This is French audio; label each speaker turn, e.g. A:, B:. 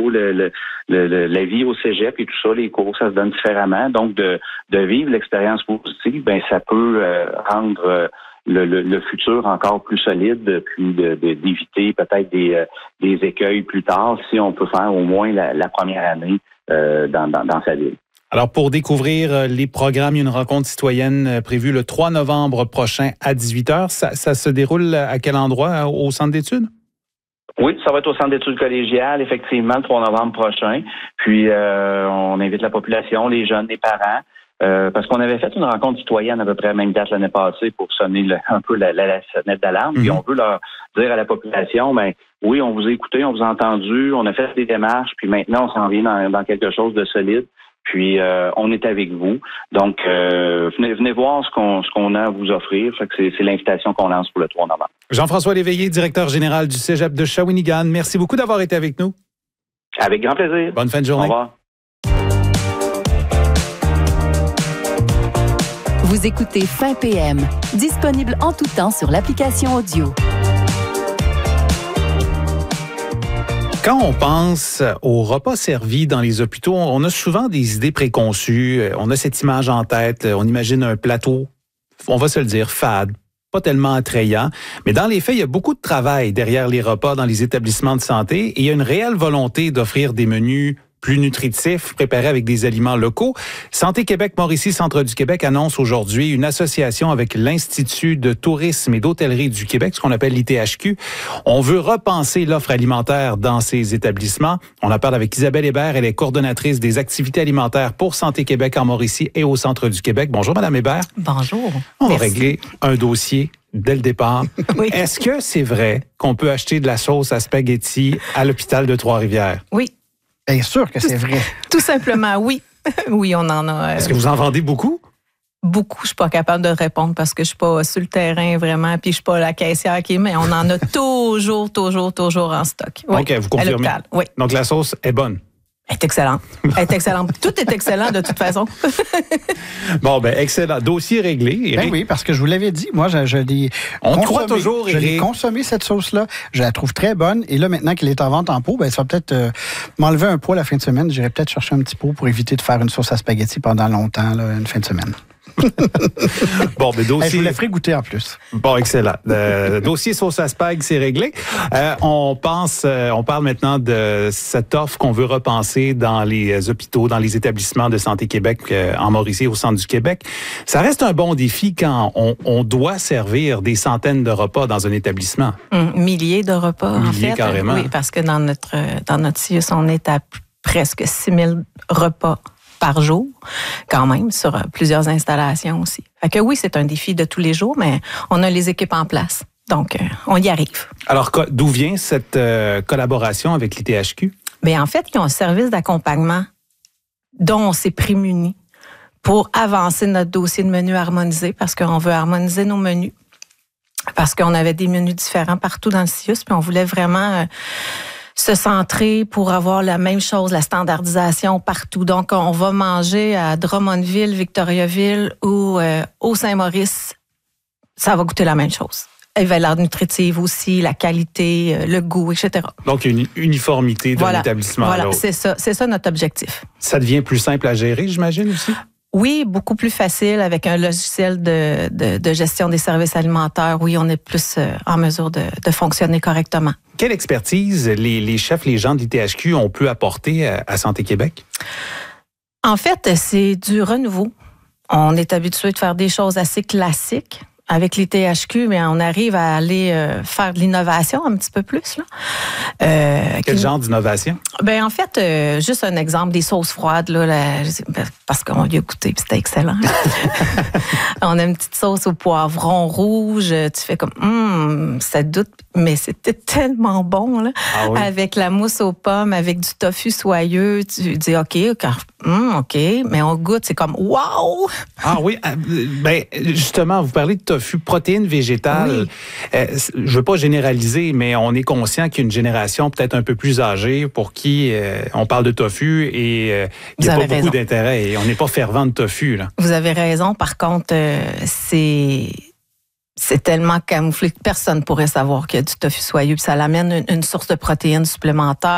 A: niveau la vie au cégep et tout ça, les cours, ça se donne différemment. Donc, de vivre l'expérience positive, ben ça peut rendre le futur encore plus solide, puis d'éviter peut-être des écueils plus tard si on peut faire au moins la première année dans sa ville.
B: Alors, pour découvrir les programmes, il y a une rencontre citoyenne prévue le 3 novembre prochain à 18h. Ça se déroule à quel endroit? Au centre d'études?
A: Oui, ça va être au centre d'études collégiales, effectivement, le 3 novembre prochain. Puis, on invite la population, les jeunes, les parents, parce qu'on avait fait une rencontre citoyenne à peu près à la même date l'année passée pour sonner un peu la sonnette d'alarme. Puis, on veut leur dire à la population, ben oui, on vous a écouté, on vous a entendu, on a fait des démarches, puis maintenant, on s'en vient dans quelque chose de solide. Puis, on est avec vous. Donc, venez voir ce qu'on a à vous offrir. Fait que c'est l'invitation qu'on lance pour le 3 novembre.
B: Jean-François Léveillé, directeur général du Cégep de Shawinigan. Merci beaucoup d'avoir été avec nous.
A: Avec grand plaisir.
B: Bonne fin de journée.
A: Au revoir.
C: Vous écoutez Fin PM, disponible en tout temps sur l'application audio.
B: Quand on pense aux repas servis dans les hôpitaux, on a souvent des idées préconçues. On a cette image en tête. On imagine un plateau, on va se le dire, fade, pas tellement attrayant. Mais dans les faits, il y a beaucoup de travail derrière les repas dans les établissements de santé et il y a une réelle volonté d'offrir des menus plus nutritifs, préparés avec des aliments locaux. Santé Québec Mauricie, Centre du Québec, annonce aujourd'hui une association avec l'Institut de tourisme et d'hôtellerie du Québec, ce qu'on appelle l'ITHQ. On veut repenser l'offre alimentaire dans ces établissements. On en parle avec Isabelle Hébert, elle est coordonnatrice des activités alimentaires pour Santé Québec en Mauricie et au Centre du Québec. Bonjour, Madame Hébert.
D: Bonjour.
B: On va régler un dossier dès le départ.
D: Oui.
B: Est-ce que c'est vrai qu'on peut acheter de la sauce à spaghetti à l'hôpital de Trois-Rivières?
D: Oui.
E: Bien sûr que c'est vrai.
D: Tout simplement, oui. Oui, on en a.
B: Est-ce que vous en vendez beaucoup?
D: Beaucoup, je suis pas capable de répondre parce que je suis pas sur le terrain vraiment, puis je suis pas la caissière mais on en a toujours en stock. Oui.
B: OK, vous confirmez.
D: À l'hôpital, oui.
B: Donc la sauce est bonne.
D: Elle est excellente. Elle est excellente. Tout est excellent de toute façon.
B: Bon, ben excellent. Dossier réglé. Éric.
E: Ben oui, parce que je vous l'avais dit, moi, je l'ai
B: croit toujours,
E: je l'ai
B: Éric.
E: consommé, cette sauce-là. Je la trouve très bonne. Et là, maintenant qu'elle est en vente en pot, ben ça va peut-être m'enlever un poids la fin de semaine. J'irai peut-être chercher un petit pot pour éviter de faire une sauce à spaghetti pendant longtemps, là, une fin de semaine.
B: Bon, mais dossier...
E: Je vous la ferai goûter en plus.
B: Bon, excellent. Dossier sauce à spag, c'est réglé. On parle maintenant de cette offre qu'on veut repenser dans les hôpitaux, dans les établissements de Santé Québec en Mauricie, au centre du Québec. Ça reste un bon défi quand on doit servir des centaines de repas dans un établissement.
D: Milliers de repas, en fait.
B: Milliers, carrément.
D: Oui, parce que dans notre CIUS, on est à presque 6000 repas par jour, quand même, sur plusieurs installations aussi. Fait que oui, c'est un défi de tous les jours, mais on a les équipes en place. Donc, on y arrive.
B: Alors, d'où vient cette collaboration avec l'ITHQ?
D: Bien, en fait, ils ont un service d'accompagnement dont on s'est prémunis pour avancer notre dossier de menu harmonisé parce qu'on veut harmoniser nos menus. Parce qu'on avait des menus différents partout dans le CIUS, puis on voulait vraiment se centrer pour avoir la même chose, la standardisation partout. Donc, on va manger à Drummondville, Victoriaville ou au Saint-Maurice. Ça va goûter la même chose. Les valeurs nutritives aussi, la qualité, le goût, etc.
B: Donc, une uniformité d'un établissement à l'autre.
D: C'est ça notre objectif. Ça
B: devient plus simple à gérer, j'imagine aussi?
D: Oui, beaucoup plus facile avec un logiciel de gestion des services alimentaires. Oui, on est plus en mesure de fonctionner correctement.
B: Quelle expertise les chefs, les gens de l'ITHQ ont pu apporter à Santé Québec?
D: En fait, c'est du renouveau. On est habitué de faire des choses assez classiques. Avec l'ITHQ, mais on arrive à aller faire de l'innovation un petit peu plus. Là.
B: Quel genre d'innovation?
D: Ben en fait, juste un exemple, des sauces froides, là, parce qu'on y a goûté, puis c'était excellent. On a une petite sauce au poivron rouge, tu fais comme, ça doute, mais c'était tellement bon, là.
B: Ah oui?
D: Avec la mousse aux pommes, avec du tofu soyeux, tu dis, OK, mais on goûte, c'est comme, wow!
B: Ah oui, ben justement, vous parlez de tofu, protéines végétales.
D: Oui.
B: Je veux pas généraliser, mais on est conscient qu'il y a une génération peut-être un peu plus âgée pour qui on parle de tofu et il n'y a pas beaucoup d'intérêt et on n'est pas fervent de tofu, là.
D: Vous avez raison. Par contre, c'est tellement camouflé que personne ne pourrait savoir qu'il y a du tofu soyeux. Puis ça l'amène une source de protéines supplémentaires.